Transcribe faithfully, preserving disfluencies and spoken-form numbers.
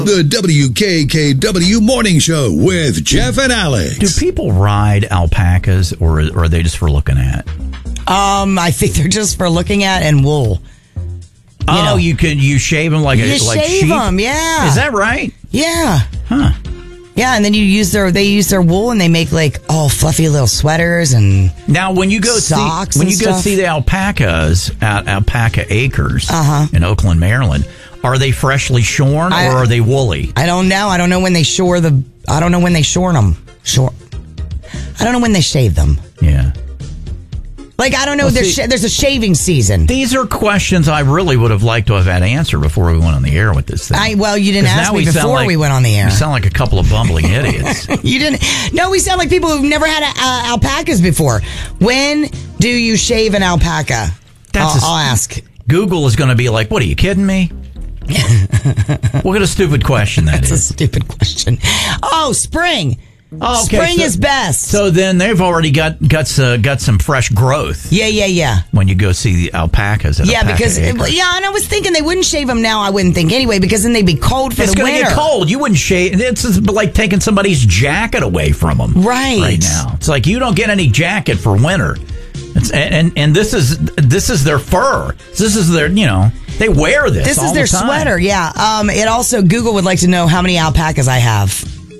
The W K K W Morning Show with Jeff and Alex. Do people ride alpacas, or, or are they just for looking at? Um, I think they're just for looking at and wool. You oh, know. you could you shave them like a you like shave sheep? them, yeah. Is that right? Yeah. Huh. Yeah, and then you use their they use their wool and they make like all fluffy little sweaters and now when you go socks see when and you go stuff. see the alpacas at Alpaca Acres Uh-huh. in Oakland, Maryland, are they freshly shorn I- or are they woolly? I don't know. I don't know when they shore the. I don't know when they shorn them. Short. I don't know when they shave them. Yeah. Like I don't know. Well, there's see- sh- there's a shaving season. These are questions I really would have liked to have had answered before we went on the air with this thing. I well, you didn't 'Cause ask now me we sound before like- we went on the air. We sound like a couple of bumbling idiots. You didn't. No, we sound like people who've never had uh, alpacas before. When do you shave an alpaca? That's I'll, a- I'll ask. Google is going to be like, "What are you kidding me?" What kind of stupid question that That's is? a stupid question. Oh, spring. Oh, okay, Spring so- is best. So then they've already got got uh, got some fresh growth yeah, yeah, yeah. when you go see the alpacas. At Yeah, Alpaca because Acres. yeah, and I was thinking they wouldn't shave them now. I wouldn't think anyway, because then they'd be cold for it's the going to winter. get cold. You wouldn't shave. It's just like taking somebody's jacket away from them. Right. Right now, it's like you don't get any jacket for winter. It's, and, and and this is this is their fur. This is their you know they wear this. This all is their the time. sweater. Yeah. Um. It also Google would like to know how many alpacas I have.